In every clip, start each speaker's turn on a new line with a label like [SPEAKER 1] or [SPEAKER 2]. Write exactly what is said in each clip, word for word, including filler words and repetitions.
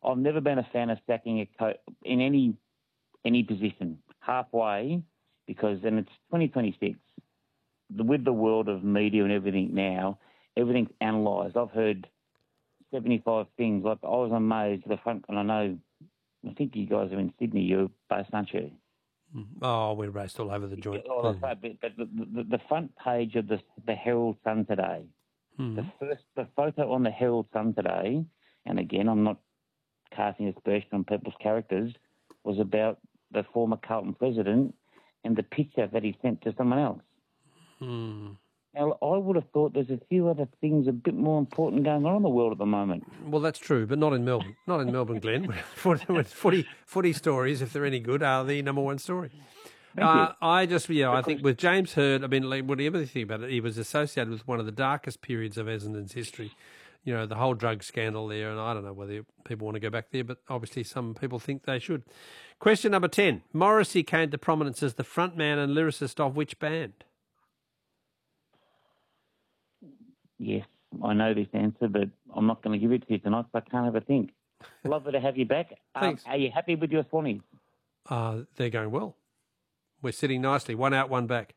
[SPEAKER 1] I've never been a fan of sacking a coach in any any position halfway, because then it's twenty twenty-six. With the world of media and everything now, everything's analysed. I've heard seventy-five things. Like I was amazed at the front, and I know, I think you guys are in Sydney. You're based, aren't you?
[SPEAKER 2] Oh, we raced all over the joint.
[SPEAKER 1] Oh, mm. But the, the, the front page of the the Herald Sun today, mm. the first the photo on the Herald Sun today, and again, I'm not casting aspersion on people's characters, was about the former Carlton president and the picture that he sent to someone else.
[SPEAKER 2] Mm.
[SPEAKER 1] Now, I would have thought there's a few other things a bit more important going on in the world at the moment.
[SPEAKER 2] Well, that's true, but not in Melbourne. Not in Melbourne, Glenn. footy, footy stories, if they're any good, are the number one story.
[SPEAKER 1] Thank
[SPEAKER 2] uh,
[SPEAKER 1] you.
[SPEAKER 2] I just, yeah, I think with James Hird, I mean, like, whatever you think about it, he was associated with one of the darkest periods of Essendon's history. You know, the whole drug scandal there, and I don't know whether people want to go back there, but obviously some people think they should. Question number ten. Morrissey came to prominence as the frontman and lyricist of which band?
[SPEAKER 1] Yes, I know this answer, but I'm not going to give it to you tonight, so I can't have a think. Lovely to have you back.
[SPEAKER 2] Thanks.
[SPEAKER 1] Um, are you happy with your Swannies?
[SPEAKER 2] Uh, they're going well. We're sitting nicely, one out, one back.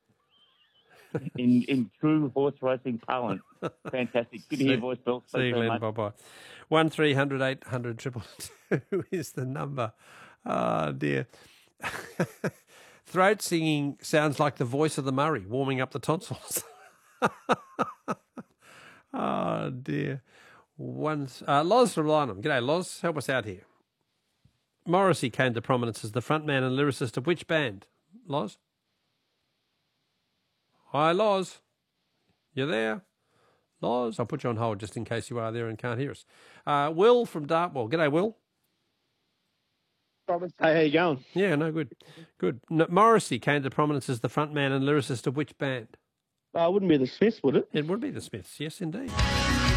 [SPEAKER 1] in in true horse racing parlance. Fantastic. Good to hear your voice, Bill.
[SPEAKER 2] See you, Glenn. Bye-bye. one three hundred eight hundred triple two is the number. Oh, dear. Throat singing sounds like the voice of the Murray, warming up the tonsils. Oh, dear. One, uh, Loz from Lynham. G'day, Loz. Help us out here. Morrissey came to prominence as the frontman and lyricist of which band? Loz? Hi, Loz. You there? Loz? I'll put you on hold just in case you are there and can't hear us. Uh, Will from Dartwell. G'day, Will.
[SPEAKER 3] Hey, how you going?
[SPEAKER 2] Yeah, no, good. Good. No, Morrissey came to prominence as the frontman and lyricist of which band?
[SPEAKER 3] Uh, it wouldn't be the Smiths, would it?
[SPEAKER 2] It would be the Smiths, yes, indeed.